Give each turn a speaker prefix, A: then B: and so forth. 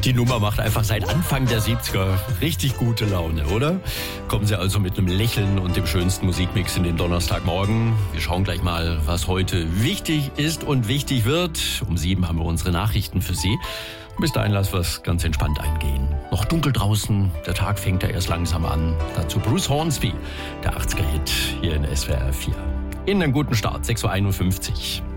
A: Die Nummer macht einfach seit Anfang der 70er richtig gute Laune, oder? Kommen Sie also mit einem Lächeln und dem schönsten Musikmix in den Donnerstagmorgen. Wir schauen gleich mal, was heute wichtig ist und wichtig wird. Um 7 haben wir unsere Nachrichten für Sie. Bis dahin lassen wir es ganz entspannt eingehen. Noch dunkel draußen, der Tag fängt ja erst langsam an. Dazu Bruce Hornsby, der 80er-Hit hier in SWR 4. Ihnen einen guten Start, 6.51 Uhr.